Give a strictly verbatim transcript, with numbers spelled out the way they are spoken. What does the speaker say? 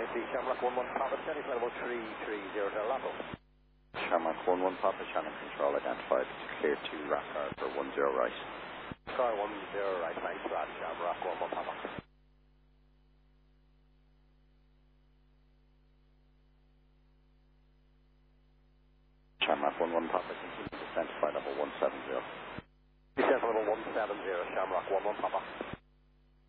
I see Shamrock one one Papa, steady level three three zero to Lapo. Shamrock one one Papa, channel control identified. Clear to Racar for one zero right. Car one zero right, thanks for that, Shamrock one one Papa. Shamrock one one Papa, continue to identify level one seven zero. Descent level one seven zero, Shamrock one one Papa.